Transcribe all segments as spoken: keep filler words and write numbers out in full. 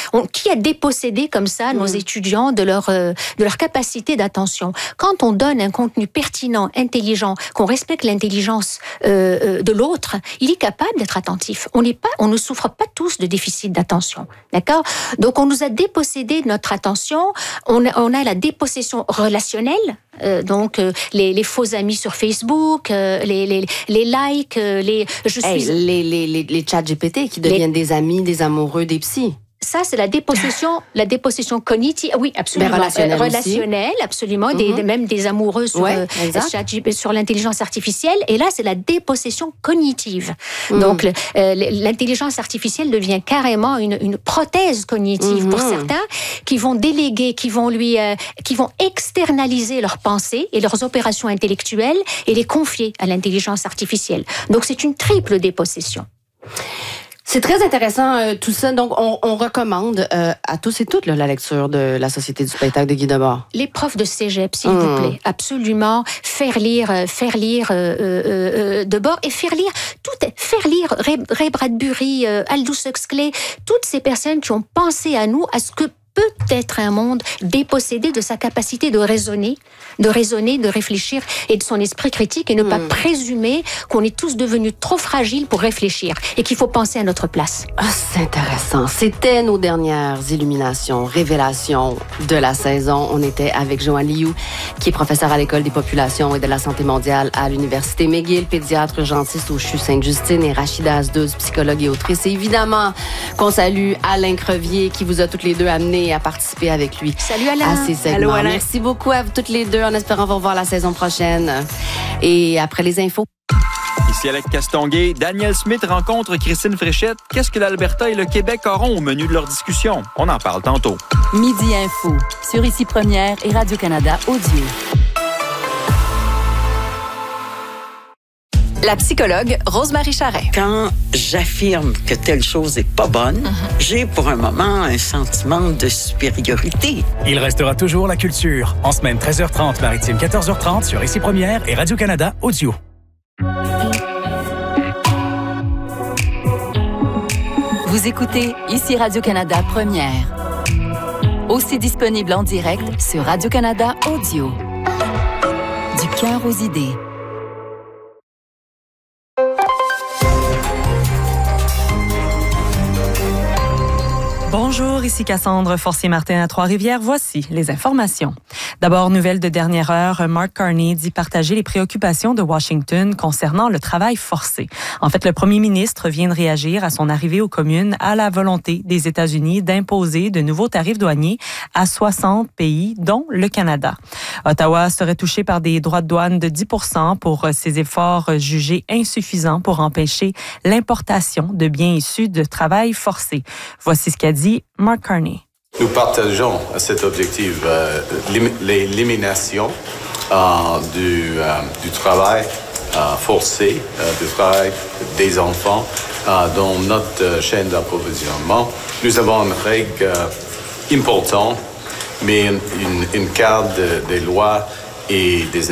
on, qui a dépossédé comme ça nos mmh. étudiants de leur, euh, de leur capacité d'attention? Quand on donne un contenu pertinent, intelligent, qu'on respecte l'intelligence euh, euh, de l'autre, il est capable d'être attentif. On n'est pas, on ne souffre pas tous de déficit d'attention, d'accord? Donc on nous a dépossédé de notre attention. On a, on a la dépossession relationnelle, euh, donc euh, les, les faux amis sur Facebook, euh, les, les, les likes, euh, les je suis hey, les les les, les chats G P T qui deviennent les... des amis, des amoureux, des psys. Ça, c'est la dépossession, la dépossession cognitive. Oui, absolument. Mais relationnelle, euh, relationnelle absolument. Mm-hmm. Des, même des amoureux sur, ouais, euh, sur l'intelligence artificielle. Et là, c'est la dépossession cognitive. Mm. Donc, le, euh, l'intelligence artificielle devient carrément une, une prothèse cognitive mm-hmm. pour certains qui vont déléguer, qui vont lui, euh, qui vont externaliser leurs pensées et leurs opérations intellectuelles et les confier à l'intelligence artificielle. Donc, c'est une triple dépossession. C'est très intéressant euh, tout ça. Donc, on, on recommande euh, à tous et toutes là, la lecture de La Société du spectacle de Guy Debord. Les profs de cégep, s'il mmh. vous plaît, absolument, faire lire, faire lire euh, euh, Debord et faire lire tout, faire lire Ray, Ray Bradbury, euh, Aldous Huxley, toutes ces personnes qui ont pensé à nous, à ce que peut être un monde dépossédé de sa capacité de raisonner, de raisonner, de réfléchir et de son esprit critique et ne mmh. pas présumer qu'on est tous devenus trop fragiles pour réfléchir et qu'il faut penser à notre place. Ah, c'est intéressant. C'était nos dernières illuminations, révélations de la saison. On était avec Joanne Liu, qui est professeure à l'École des populations et de la santé mondiale à l'Université McGill, pédiatre urgentiste au C H U Sainte-Justine, et Rachida Azdouz, psychologue et autrice. Et évidemment qu'on salue Alain Crevier, qui vous a toutes les deux amenés à participer avec lui. Salut Alain. À ces segments. Allô, Alain. Merci beaucoup à vous toutes les deux, en espérant vous revoir la saison prochaine. Et après les infos. Ici Alec Castonguay. Daniel Smith rencontre Christine Fréchette. Qu'est-ce que l'Alberta et le Québec auront au menu de leur discussion? On en parle tantôt. Midi Info, sur Ici Première et Radio-Canada Audio. La psychologue Rose-Marie Charret. Quand j'affirme que telle chose est pas bonne, mm-hmm. j'ai pour un moment un sentiment de supériorité. Il restera toujours la culture. En semaine treize heures trente, maritime quatorze heures trente sur Ici Première et Radio-Canada Audio. Vous écoutez Ici Radio-Canada Première. Aussi disponible en direct sur Radio-Canada Audio. Du cœur aux idées. Bonjour, ici Cassandre Forcier-Martin à Trois-Rivières. Voici les informations. D'abord, nouvelle de dernière heure, Mark Carney dit partager les préoccupations de Washington concernant le travail forcé. En fait, le premier ministre vient de réagir à son arrivée aux communes à la volonté des États-Unis d'imposer de nouveaux tarifs douaniers à soixante pays, dont le Canada. Ottawa serait touché par des droits de douane de dix pour cent pour ses efforts jugés insuffisants pour empêcher l'importation de biens issus de travail forcé. Voici ce qu'a dit Mark Carney. Nous partageons cet objectif, euh, l'élimination euh, du, euh, du travail euh, forcé, euh, du travail des enfants euh, dans notre chaîne d'approvisionnement. Nous avons une règle euh, importante, mais une, une, une carte de, des lois et des, euh,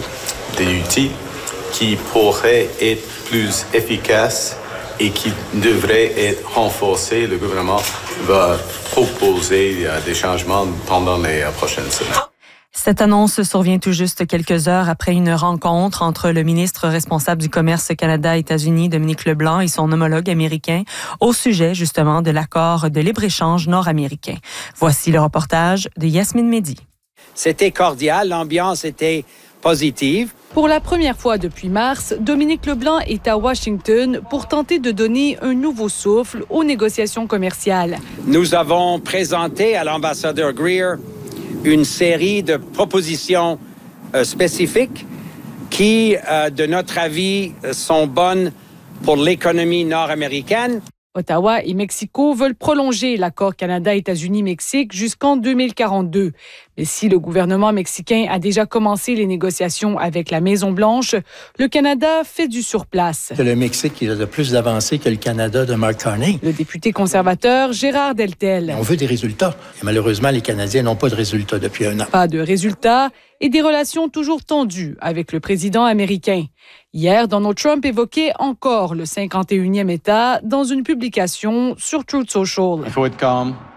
des outils qui pourraient être plus efficaces et qui devrait être renforcé. Le gouvernement va proposer euh, des changements pendant les euh, prochaines semaines. Cette annonce survient tout juste quelques heures après une rencontre entre le ministre responsable du commerce Canada-États-Unis, Dominique Leblanc, et son homologue américain au sujet justement de l'accord de libre-échange nord-américain. Voici le reportage de Yasmine Mehdi. C'était cordial, l'ambiance était positive. Pour la première fois depuis mars, Dominique Leblanc est à Washington pour tenter de donner un nouveau souffle aux négociations commerciales. Nous avons présenté à l'ambassadeur Greer une série de propositions euh, spécifiques qui, euh, de notre avis, sont bonnes pour l'économie nord-américaine. Ottawa et Mexico veulent prolonger l'accord Canada-États-Unis-Mexique jusqu'en deux mille quarante-deux. Mais si le gouvernement mexicain a déjà commencé les négociations avec la Maison-Blanche, le Canada fait du surplace. Le Mexique il a de plus d'avancées que le Canada de Mark Carney. Le député conservateur Gérard Deltel. On veut des résultats. Et malheureusement, les Canadiens n'ont pas de résultats depuis un an. Pas de résultats et des relations toujours tendues avec le président américain. Hier, Donald Trump évoquait encore le cinquante et unième État dans une publication sur Truth Social. Il faut être calme,